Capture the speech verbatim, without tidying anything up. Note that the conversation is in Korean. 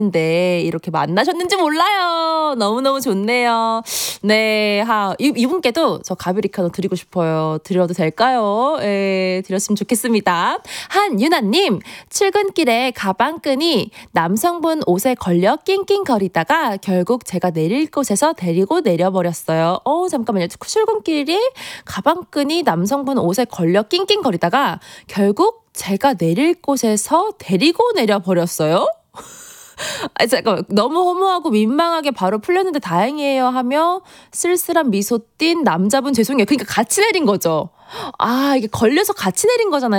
네, 이렇게 만나셨는지 몰라요. 너무너무 좋네요. 네, 하, 이, 이분께도 저 가브리카노 드리고 싶어요. 드려도 될까요? 예, 드렸으면 좋겠습니다. 한유나님, 출근길에 가방끈이 남성분 옷에 걸려 낑낑거리다가 결국 제가 내릴 곳에서 데리고 내려버렸어요. 어, 잠깐만요. 출근길에 가방끈이 남성분 옷에 걸려 낑낑거리다가 결국 제가 내릴 곳에서 데리고 내려버렸어요? 아, 잠깐 너무 허무하고 민망하게 바로 풀렸는데 다행이에요 하며 쓸쓸한 미소 띈 남자분 죄송해요. 그러니까 같이 내린 거죠. 아, 이게 걸려서 같이 내린 거잖아요.